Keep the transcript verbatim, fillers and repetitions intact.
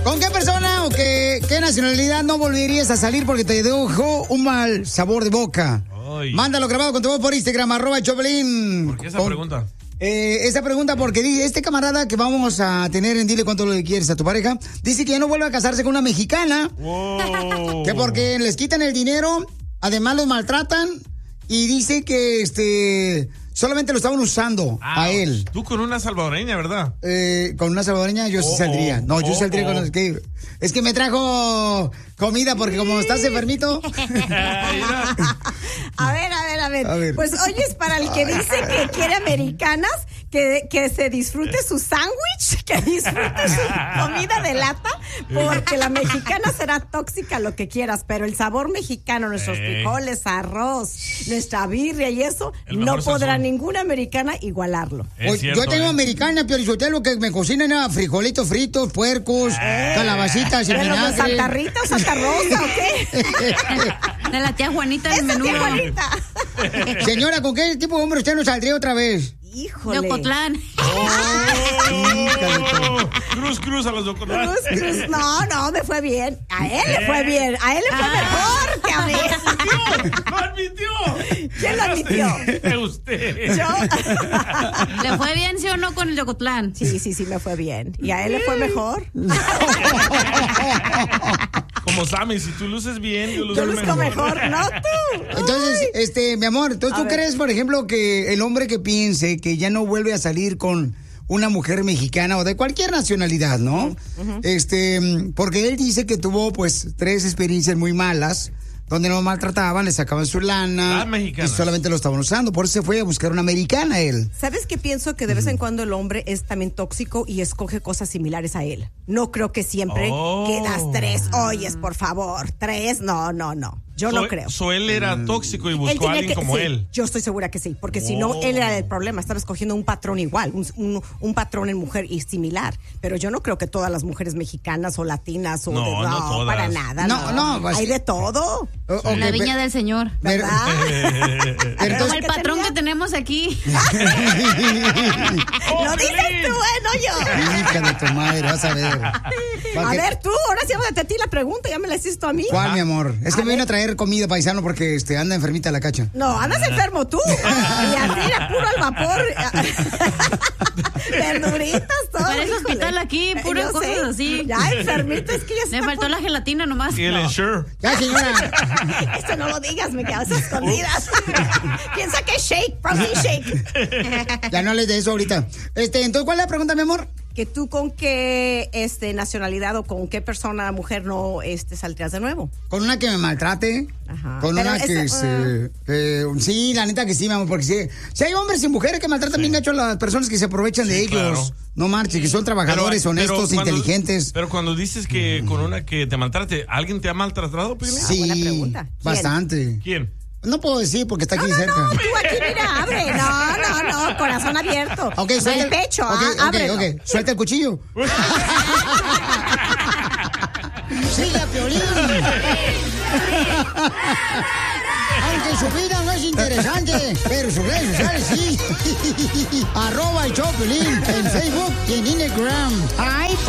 ¿Con qué persona o qué, qué nacionalidad no volverías a salir porque te dejó un mal sabor de boca? Ay. Mándalo grabado con tu voz por Instagram, arroba Choplin. ¿Por qué esa con, pregunta? Eh, esa pregunta porque dice, este camarada que vamos a tener en Dile Cuánto le quieres a tu pareja, dice que ya no vuelve a casarse con una mexicana. Wow. Que porque les quitan el dinero, además los maltratan y dice que este... solamente lo estaban usando ah, a él. Tú con una salvadoreña, ¿verdad? Eh, con una salvadoreña yo oh, sí saldría. No, yo oh, saldría oh. con los que... Es que me trajo comida porque como estás enfermito. a ver, a ver, a ver. A ver. Pues oye, es para el que dice que quiere americanas, que, que se disfrute su sándwich, que disfrute su comida de lata, porque la mexicana será tóxica, lo que quieras, pero el sabor mexicano, nuestros eh. frijoles, arroz, nuestra birria y eso, no podrá sazón. Ninguna americana igualarlo. Oye, cierto, yo tengo eh. americana, Piolizotelo, que me cocinan a frijolitos fritos, puercos, eh. calabacitas y vinagre. ¿De Santa Rita o Santa Rosa o qué? De la tía Juanita del menú. Tía Juanita. Señora, ¿con qué tipo de hombre usted nos saldría otra vez? Híjole. De Ocotlán. Oh, cruz, cruz a los de Ocotlán. Cruz, cruz. No, no, me fue bien. A él le fue bien. A él le fue ah. mejor que a mí. ¡Lo admitió! ¿Quién lo admitió? Usted. ¿Yo? ¿Le fue bien, sí o no, con el de Ocotlán? Sí, sí, sí, me fue bien. ¿Y a él le fue mejor? Como Sammy, si tú luces bien, yo luzco yo luzco mejor. mejor. No tú. Entonces, Ay. este, mi amor, entonces, ¿tú ver. crees, por ejemplo, que el hombre que piense que ya no vuelve a salir con una mujer mexicana o de cualquier nacionalidad, ¿no? Uh-huh. Este, porque él dice que tuvo, pues, tres experiencias muy malas, donde lo maltrataban, le sacaban su lana y solamente lo estaban usando. Por eso se fue a buscar una americana él. ¿Sabes qué pienso? Que de vez en cuando el hombre es también tóxico y escoge cosas similares a él. No creo que siempre oh. quedas tres. Oyes, por favor, tres. No, no, no. Yo so, no creo. So él era tóxico y buscó a alguien que, como sí, él. Yo estoy segura que sí, porque oh. si no, él era el problema. Estaba escogiendo un patrón igual, un, un, un patrón en mujer y similar. Pero yo no creo que todas las mujeres mexicanas o latinas o no, de, no, no todas. Para nada. No, no. no pues, hay de todo. Sí. Okay, la viña del Señor. ¿Verdad? Pero como el patrón que tenemos aquí. oh, Lo dices tú, ¿eh? No yo. Hija de tu madre, vas a ver. A ver, tú, ahora sí vamos a ti la pregunta, ya me la hiciste a mí. ¿Cuál, mi amor? Es que a me vino a traer comida, paisano, porque este, anda enfermita la cacha. No, andas enfermo tú. Y así era puro al vapor. Verduritas, todo. Parece hospital aquí, puro cosas sé. Así. Ya, enfermito, es que ya le faltó por... la gelatina nomás. Y el no. Ensure. Ya, señora. Esto no lo digas, me quedas escondidas. Piensa que es shake, protein shake. Ya no hables de eso ahorita. Este, entonces, ¿cuál es la pregunta, mi amor? Que tú con qué este, nacionalidad o con qué persona, mujer, no este, saldrías de nuevo. Con una que me maltrate. Ajá. Con Pero una que esa, se... Uh... Eh, sí, la neta que sí, mi amor, porque sí, si hay hombres y mujeres que maltratan sí. bien gacho a las personas que se aprovechan sí, de ellos. Claro. No marche, que son trabajadores, pero, honestos, pero cuando, inteligentes. Pero cuando dices que con una que te maltrate, ¿alguien te ha maltratado, Pili? Sí, buena pregunta. ¿Quién? Bastante. ¿Quién? No puedo decir porque está aquí no, no, cerca. No, tú aquí, mira, abre. No, no, no, corazón abierto. Okay, suelta el pecho, okay, ah, okay, ábrelo. Ok, suelta el cuchillo. Sigue a Piolín. Aunque su vida no es interesante, pero sus redes sociales sí. Arroba el show Piolín en Facebook y en Instagram. ¡Ay,